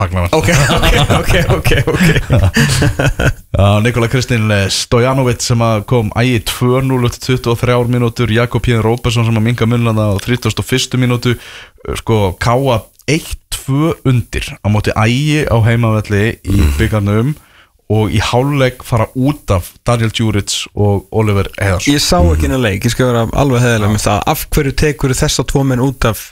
Ok Nikola Kristín Stojanovic sem kom ægi 2-0 eftir 23 mínútur, Jakob Píðin Róbersson sem að minka munlana á 31. mínútu, sko Káa 1-2 undir á móti ægi á heimavelli í byggarnum og í hálfleik fara út af Daniel Djuric og Oliver Heiðarsson. Ég sá ekki inn að leik, ég skal vera alveg heiðarlega með það. Af hverju tekur þessa 2 menn út af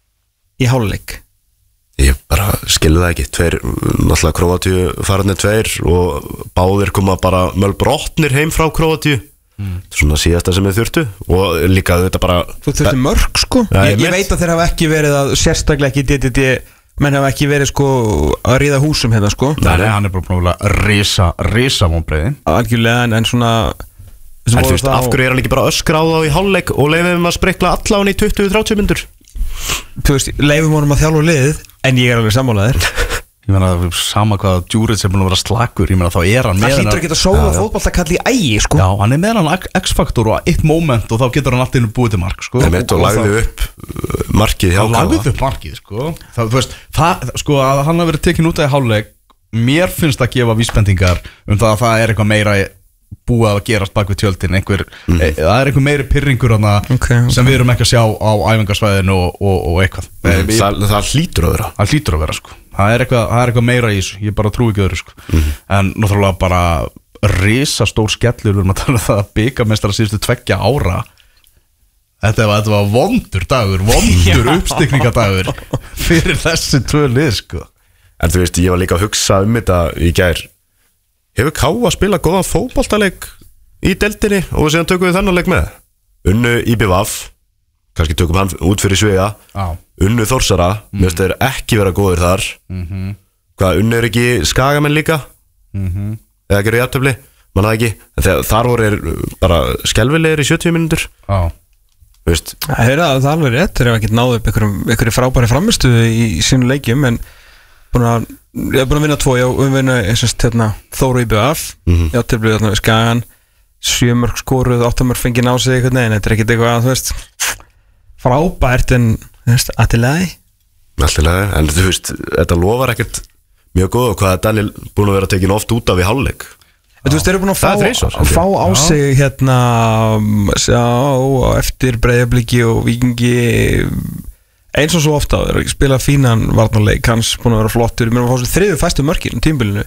í hálfleik? Ég bara skilði það ekki. 2, náttúrulega Króatíu fararnir 2 og báðir koma bara mölbrotnir heim frá Króatíu. Svona síðasta sem þurftu og líka þetta bara... Þú þurfti mörg sko? Ég veit að þeir hafa ekki verið að sérstaklega ekki DDD, menn hafa ekki verið sko að ríða húsum hérna sko. Nei, hann bara prófulega risa vonbreiði. Algjörlega, en svona... En þú veist, af hverju hann ekki bara öskra á þá í hálfleik og leifum að sprikla alla hann í 20-30 myndur? Þú veist, leifum honum að þjálfa liðið, en ég alveg sammálaðir. Ég meina, sama hvað Djuric búin að vera slakur, ég meina, þá hann með hann. Það hlýtur ekki að sóla fótboltakall í ægi, sko. Já, hann með hann X-faktor og eitt moment og þá getur hann alltaf búið til mark, sko. Það með og lagði upp markið hjá Káa. Lagði upp markið, sko. Það, þú veist, sko, að hann hafi verið tekinn út af í hálfleik, mér finnst að gefa vísbendingar það að það eitthvað meira búið að gerast bak við tjöldin, það einhver meiri pirringur sem við erum ekki að sjá á æfingarsvæðinu og eitthvað. Það hlýtur að vera. Það hlýtur að vera, sko. Það er eitthvað meira í þessu, ég bara trúi ekki öðru, sko. En náttúrulega bara risastór skellur, við erum að tala það að bikarmeistara síðustu 2 ára. Þetta var vondur dagur, vondur uppstikningadagur fyrir þessi 2 lið, sko. En þú veist, ég var líka að hugsa þetta í gær. Hefur Káa að spila góðan fótboltaleik í deildinni og síðan tökum við þennan leik með? Unnu IBVF, kannski tökum hann út fyrir Svega, unnu Þórsara, mér finnst þeir ekki vera góðir þar. Hvað, unnu ekki Skagamenn líka? Eða gerðu jafntefli? Man það ekki, en þar voru bara skelfilegir í 70 mínútur. Það er alveg rétt, þeir hafa ekki náð upp einhverju frábæri framistuðu í sínu leikjum, en ég er búin að vinna 2, við vinna Þóru IBVF, játtöflið Skagan, 7 mörg skoruð, 8 mörg fengið ná sig eitthvað, en þetta er ekkert eitthvað, þú veist, frábært, en allt í lagi, en þú veist, þetta lofar ekkert mjög góð og hvað er Daniel búin að vera tekin oft út af í hálfleik. Þú veist, þeir eru búin að fá á sig hérna eftir Breiðabliki og Víkingi eins og svo ofta að spila fínan varnarleik, hans búin að vera flottur, mér var að fá sér 3 fæstu mörkin tímabilinu.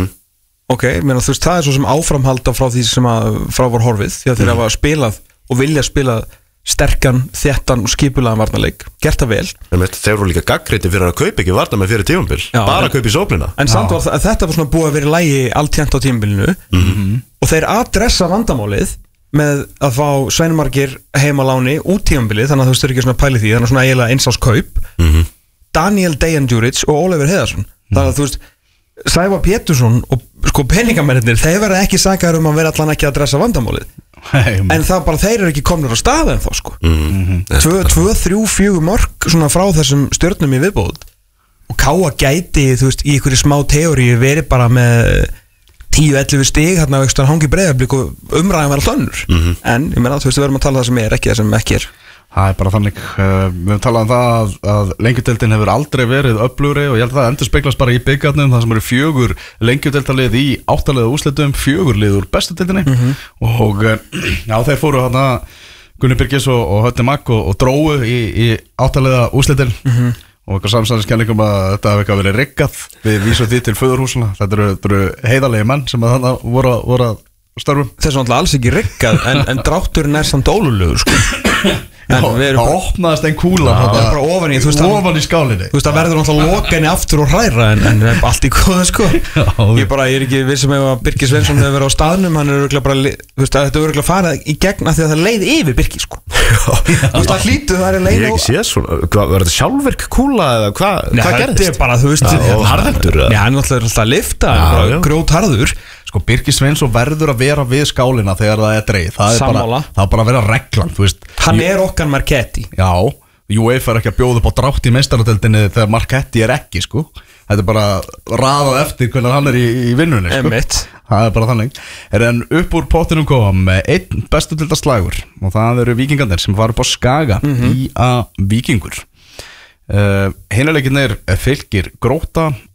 Ok, mér þú veist, það er svo sem áframhalda frá því sem að frá var horfið, því að þeir hafa spilað og vilja spila sterkan, þéttan og skipulaðan varnarleik, gert það vel. Þeir voru líka gagnrýndir fyrir að kaupa ekki varnarmenn fyrir tímabil, bara kaupa í sóknina. En samt var þetta var svona búið að vera í lagi alltjent á tímabilinu og þeir adressa vandamálið með að fá Sveinmargir heimaláni út tímabilið, þannig að þú styrir ekki svona pæli því, þannig að svona eiginlega einsás kaup, Daniel Dejan Djuric og Oliver Heiðarsson. Þannig að þú veist, Sævar Pétursson og sko peningamennir, þeir verða ekki sakaður að vera allan ekki að adressa vandamálið. En það bara, þeir eru ekki komnir á stað en þá sko. 2, 3, 4 mörg svona frá þessum stjörnum í viðbóð og Káa gæti, þú veist, í einhverju smá teóri verið bara með 10-11 stig hérna á ekstra hangi Breiðablik og umræðan var alltaf önnur. En ég meina, þú veist, við verðum að tala það sem er, ekki það sem ekki er. Það er bara þannig, við höfum talað það að lengjudeildin hefur aldrei verið öflugri og ég held að það endur speglast bara í byggarnum, það sem eru 4 lengjudeildarlið í 8 liða úrslitum, 4 lið úr bestu deildinni og já, þeir fóru hérna Gunni Birgis og Höddi Magg og dróu í 8 liða úrslitin og eitthvað samsæðiskenningum að þetta hefði eitthvað verið riggað, við vísum því til föðurhúsuna, þetta eru heiðarlegi menn sem að þannig voru að störfum. Þess vegna alls ekki riggað en drátturinn er samt ólulegur sko. Það opnaðist einn kúla bara ofan í skálinni. Þú veist, það verður náttúrulega loka henni aftur og hræra en allt í góðu sko. Ég er ekki vissum ef að Birgir Sveinsson hefur verið á staðnum, hann er örugglega bara, þú veist, þetta er örugglega farið í gegn af því að það leið yfir Birgir sko. Þú veist, það hlýtur, það er leið Ég ekki sé svona, var þetta sjálfvirk kúla eða hvað gerðist? Þetta er bara, þú veist, harðendur. Já, hann er alltaf að lifta, grjótharður. Sko, Birgir Sveinsson verður að vera við skálina þegar það er dreigð. Það er bara að vera reglan, þú veist. Hann er okkar Marketti. Já, UEFA er ekki að bjóða upp á drátt í meistaradeildinni þegar Marketti er ekki, sko. Þetta er bara raðað eftir hvernig hann er í vinnunni, sko. Einmitt. Það er bara þannig. En upp úr pottinum kom einn bestu deildarslagur og það eru Víkingarnir sem fara upp á Skaga í að Víkingur. Hinaleikirnir Fylkir Gróta